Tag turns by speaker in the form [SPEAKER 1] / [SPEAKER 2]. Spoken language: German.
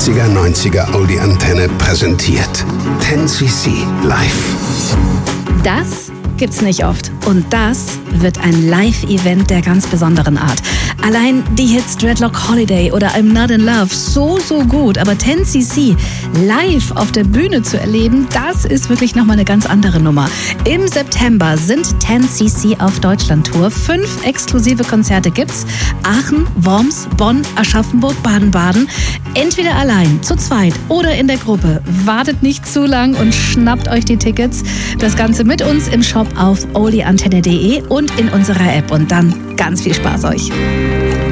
[SPEAKER 1] 80er, 90er Oldie Antenne präsentiert. 10cc live.
[SPEAKER 2] Das gibt's nicht oft. Und das wird ein Live-Event der ganz besonderen Art. Allein die Hits Dreadlock Holiday oder I'm Not in Love, so gut. Aber 10cc live auf der Bühne zu erleben, das ist wirklich nochmal eine ganz andere Nummer. Im September sind 10cc auf Deutschland-Tour. 5 exklusive Konzerte gibt's. Aachen, Worms, Bonn, Aschaffenburg, Baden-Baden. Entweder allein, zu zweit oder in der Gruppe. Wartet nicht zu lang und schnappt euch die Tickets. Das Ganze mit uns im Shop auf oldieantenne.de und in unserer App. Und dann ganz viel Spaß euch.